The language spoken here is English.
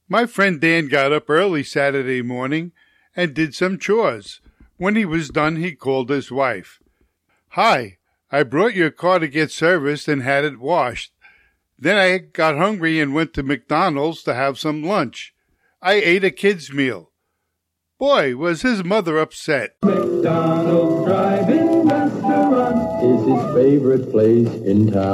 My friend Dan got up early Saturday morning and did some chores. When he was done, he called his wife. "Hi, I brought your car to get serviced and had it washed. Then I got hungry and went to McDonald's to have some lunch. I ate a kid's meal." Boy, was his mother upset. McDonald's drive-in restaurant is his favorite place in town.